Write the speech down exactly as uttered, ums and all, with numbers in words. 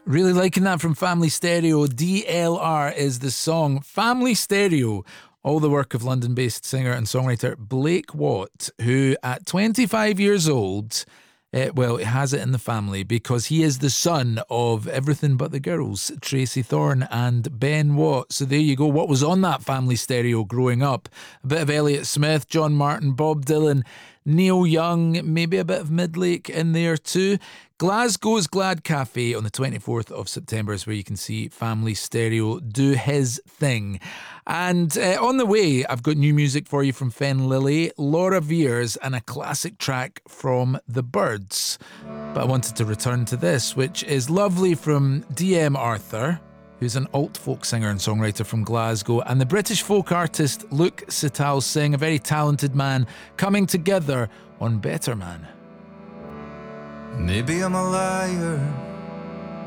Really liking that from Family Stereo. D L R is the song. Family Stereo, all the work of London-based singer and songwriter Blake Watt, who at twenty-five years old, uh, well, it has it in the family because he is the son of Everything But the Girls, Tracy Thorn and Ben Watt. So there you go. What was on that Family Stereo growing up? A bit of Elliott Smith, John Martin, Bob Dylan, Neil Young, maybe a bit of Midlake in there too. Glasgow's Glad Cafe on the twenty-fourth of September is where you can see Family Stereo do his thing. And uh, on the way, I've got new music for you from Fen Lily, Laura Veers, and a classic track from The Byrds. But I wanted to return to this, which is lovely from D M Arthur, who's an alt folk singer and songwriter from Glasgow, and the British folk artist Luke Sital Singh, a very talented man, coming together on Better Man. Maybe I'm a liar,